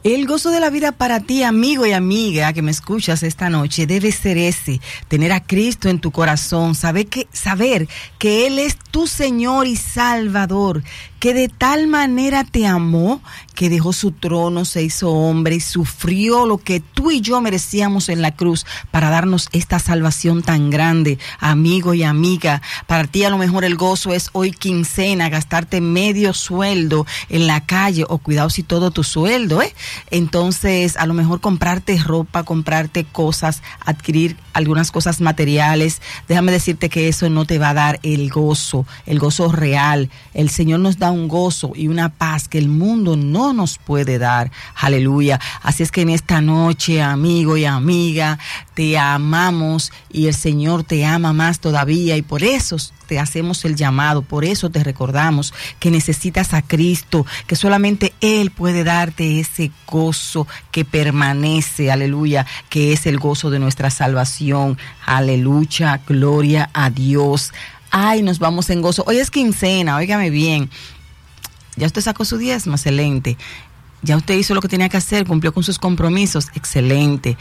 El gozo de la vida para ti, amigo y amiga que me escuchas esta noche, debe ser ese: tener a Cristo en tu corazón, saber que Él es tu Señor y Salvador, que de tal manera te amó que dejó su trono, se hizo hombre y sufrió lo que tú y yo merecíamos en la cruz para darnos esta salvación tan grande. Amigo y amiga, para ti a lo mejor el gozo es hoy quincena, gastarte medio sueldo en la calle, o cuidado si todo tu sueldo, Entonces a lo mejor comprarte ropa, comprarte cosas, adquirir algunas cosas materiales. Déjame decirte que eso no te va a dar el gozo real. El Señor nos da un gozo y una paz que el mundo no nos puede dar. Aleluya. Así es que en esta noche, amigo y amiga, te amamos y el Señor te ama más todavía, y por eso te hacemos el llamado, por eso te recordamos que necesitas a Cristo, que solamente Él puede darte ese gozo que permanece, aleluya, que es el gozo de nuestra salvación. Aleluya, gloria a Dios. Ay, nos vamos en gozo. Hoy es quincena, óigame bien. Ya usted sacó su diezmo, excelente. Ya usted hizo lo que tenía que hacer, cumplió con sus compromisos, excelente.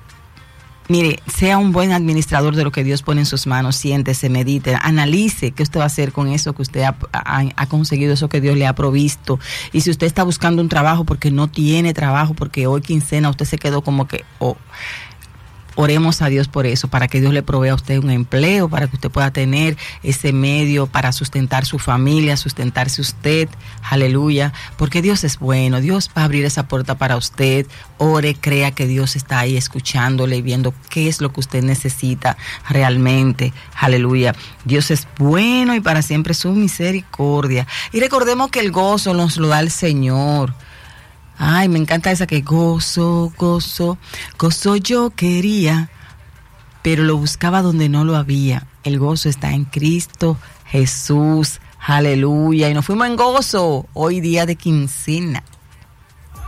Mire, sea un buen administrador de lo que Dios pone en sus manos, siéntese, medite, analice qué usted va a hacer con eso que usted ha conseguido, eso que Dios le ha provisto. Y si usted está buscando un trabajo porque no tiene trabajo, porque hoy quincena usted se quedó como que... Oremos a Dios por eso, para que Dios le provea a usted un empleo, para que usted pueda tener ese medio para sustentar su familia, sustentarse usted. Aleluya, porque Dios es bueno, Dios va a abrir esa puerta para usted. Ore, crea que Dios está ahí escuchándole y viendo qué es lo que usted necesita realmente. Aleluya, Dios es bueno y para siempre su misericordia. Y recordemos que el gozo nos lo da el Señor. Ay, me encanta esa que gozo yo quería, pero lo buscaba donde no lo había. El gozo está en Cristo Jesús. Aleluya. Y nos fuimos en gozo hoy día de quincena.